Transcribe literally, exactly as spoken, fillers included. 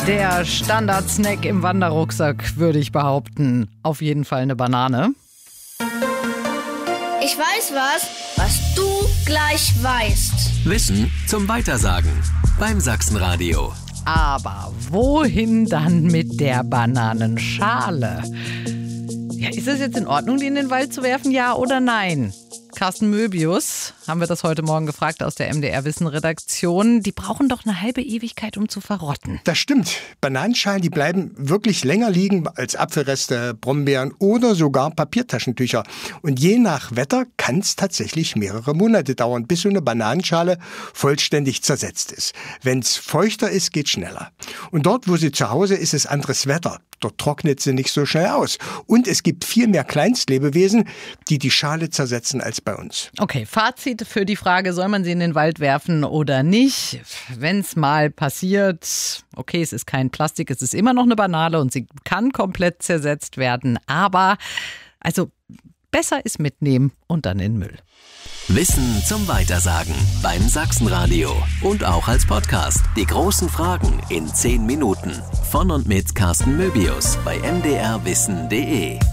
Der Standardsnack im Wanderrucksack, würde ich behaupten. Auf jeden Fall eine Banane. Ich weiß was, was du gleich weißt. Wissen zum Weitersagen beim Sachsenradio. Aber wohin dann mit der Bananenschale? Ja, ist es jetzt in Ordnung, die in den Wald zu werfen, ja oder nein? Carsten Möbius, haben wir das heute Morgen gefragt aus der M D R-Wissen-Redaktion. Die brauchen doch eine halbe Ewigkeit, um zu verrotten. Das stimmt. Bananenschalen, die bleiben wirklich länger liegen als Apfelreste, Brombeeren oder sogar Papiertaschentücher. Und je nach Wetter kann es tatsächlich mehrere Monate dauern, bis so eine Bananenschale vollständig zersetzt ist. Wenn es feuchter ist, geht schneller. Und dort, wo sie zu Hause ist, ist anderes Wetter. Dort trocknet sie nicht so schnell aus. Und es gibt viel mehr Kleinstlebewesen, die die Schale zersetzen als bei uns. Okay, Fazit für die Frage, soll man sie in den Wald werfen oder nicht? Wenn es mal passiert, okay, es ist kein Plastik, es ist immer noch eine Banane und sie kann komplett zersetzt werden. Aber, also, besser ist mitnehmen und dann in den Müll. Wissen zum Weitersagen beim Sachsenradio und auch als Podcast. Die großen Fragen in zehn Minuten. Von und mit Carsten Möbius bei m d r wissen punkt d e.